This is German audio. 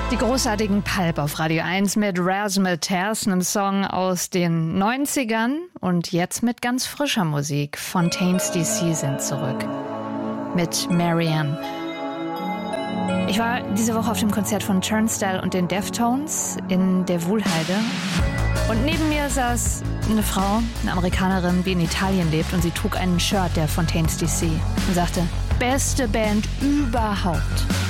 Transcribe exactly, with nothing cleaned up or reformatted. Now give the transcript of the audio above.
Die großartigen Pulp auf Radio eins mit Razzmatazz, einem Song aus den neunzigern und jetzt mit ganz frischer Musik. Fontaines D C sind zurück mit Marianne. Ich war diese Woche auf dem Konzert von Turnstile und den Deftones in der Wuhlheide und neben mir saß eine Frau, eine Amerikanerin, die in Italien lebt, und sie trug einen Shirt der Fontaines D C und sagte, beste Band überhaupt.